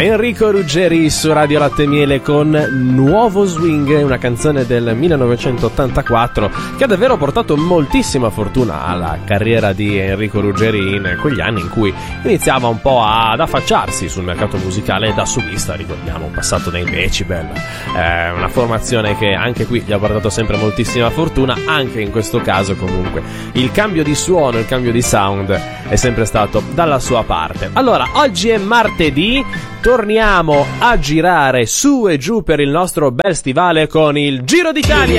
Enrico Ruggeri su Radio Latte e Miele con Nuovo Swing, una canzone del 1984 che ha davvero portato moltissima fortuna alla carriera di Enrico Ruggeri in quegli anni in cui iniziava un po' ad affacciarsi sul mercato musicale da solista. Ricordiamo un passato nei Decibel, una formazione che anche qui gli ha portato sempre moltissima fortuna. Anche in questo caso comunque il cambio di suono, il cambio di sound è sempre stato dalla sua parte. Allora, oggi è martedì, torniamo a girare su e giù per il nostro bel stivale con il Giro d'Italia.